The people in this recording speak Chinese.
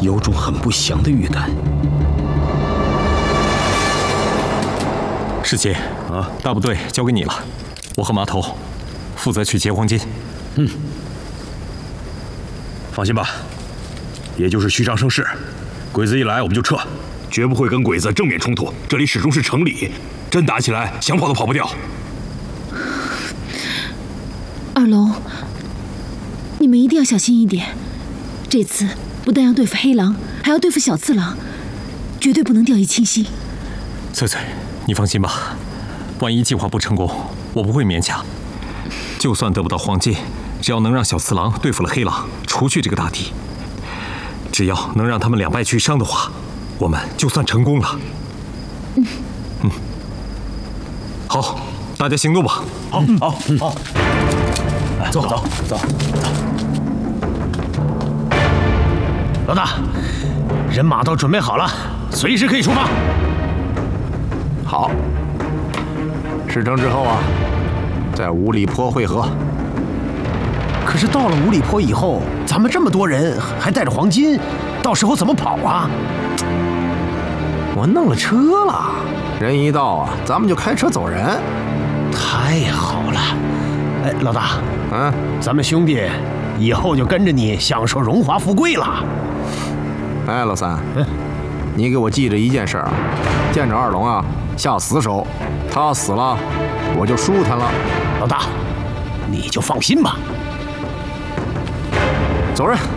有种很不祥的预感。 世杰啊，大部队交给你了，我和麻头负责去劫黄金。 放心吧，也就是虚张声势，鬼子一来我们就撤，绝不会跟鬼子正面冲突。这里始终是城里，真打起来，想跑都跑不掉。 二龙，你们一定要小心一点。这次不但要对付黑狼，还要对付小次郎，绝对不能掉以轻心。 翠翠，你放心吧，万一计划不成功，我不会勉强。就算得不到黄金，只要能让小次郎对付了黑狼，除去这个大敌，只要能让他们两败俱伤的话，我们就算成功了。好，大家行动吧。 好。走。 老大，人马都准备好了，随时可以出发。 好，事成之后啊，在五里坡会合。 可是到了五里坡以后，咱们这么多人，还带着黄金，到时候怎么跑啊？我弄了车了， 人一到啊，咱们就开车走人。 太好了！哎，老大，咱们兄弟以后就跟着你享受荣华富贵了。 哎，老三，你给我记着一件事啊，见着二龙啊，下死手，他死了，我就舒坦了。 老大，你就放心吧。 走人。